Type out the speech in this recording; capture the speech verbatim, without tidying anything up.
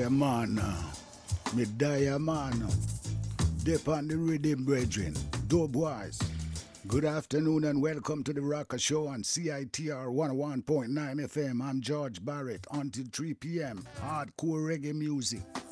man. Me die man. Dip on the rhythm, brethren. Dope boys. Good afternoon and welcome to the Rocker Show on C I T R one oh one point nine F M. I'm George Barrett until three p.m. Hardcore reggae music.